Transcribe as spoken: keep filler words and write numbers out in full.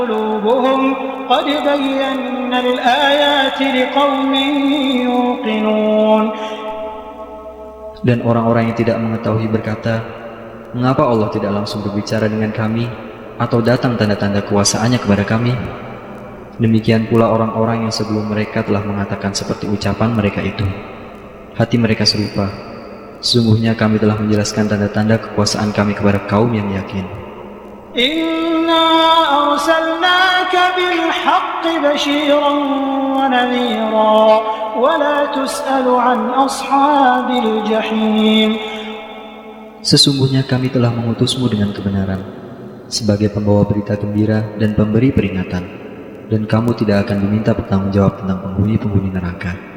قلوبهم قد بينا الآيات لقوم يوقنون. Dan orang-orang yang tidak mengetahui berkata, mengapa Allah tidak langsung berbicara dengan kami atau datang tanda-tanda kuasa-Nya kepada kami? Demikian pula orang-orang yang sebelum mereka telah mengatakan seperti ucapan mereka itu. Hati mereka serupa. Sesungguhnya kami telah menjelaskan tanda-tanda kekuasaan kami kepada kaum yang yakin. Inna arsalnaka bil haqqi basyiran wa nadhira wa la tus'alu an ashabil jahim. Sesungguhnya kami telah mengutusmu dengan kebenaran, sebagai pembawa berita gembira dan pemberi peringatan, dan kamu tidak akan diminta bertanggung jawab tentang penghuni-penghuni neraka.